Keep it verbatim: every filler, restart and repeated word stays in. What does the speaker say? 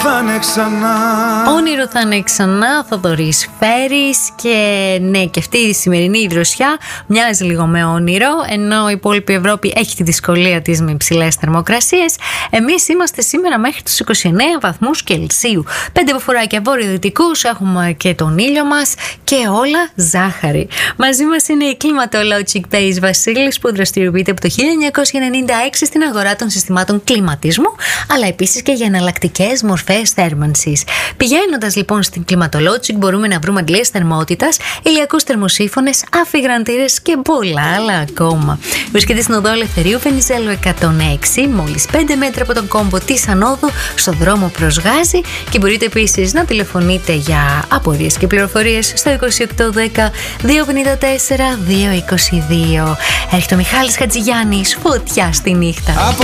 Θα είναι ξανά. Όνειρο θα είναι ξανά, Θοδωρής Φέρης. Και ναι, και αυτή η σημερινή δροσιά μοιάζει λίγο με όνειρο, ενώ η υπόλοιπη Ευρώπη έχει τη δυσκολία της με υψηλές θερμοκρασίες. Εμείς είμαστε σήμερα μέχρι τους είκοσι εννέα βαθμούς Κελσίου. Πέντε βορράκια βορειοδυτικούς, έχουμε και τον ήλιο μας και όλα ζάχαρη. Μαζί μας είναι η Climatologic Base Βασίλης, που δραστηριοποιείται από το χίλια εννιακόσια ενενήντα έξι στην αγορά των συστημάτων κλιματισμού, αλλά επίσης και για εναλλακτικές μορφές θέρμανσης. Πηγαίνοντας λοιπόν στην Climatologic μπορούμε να βρούμε αντλίες θερμότητας, ηλιακούς θερμοσύφωνες, αφιγραντήρες και πολλά άλλα ακόμα. Βρίσκεται στην οδό Ελευθερίου Βενιζέλου εκατόν έξι, μόλις πέντε μέτρα από τον κόμπο της Ανόδου, στο δρόμο προς Γάζη, και μπορείτε επίσης να τηλεφωνείτε για απορίες και πληροφορίες στο είκοσι οκτώ δέκα διακόσια πενήντα τέσσερα διακόσια είκοσι δύο. Έρχεται ο Μιχάλης Χατζηγιάννης, φωτιά στη νύχτα.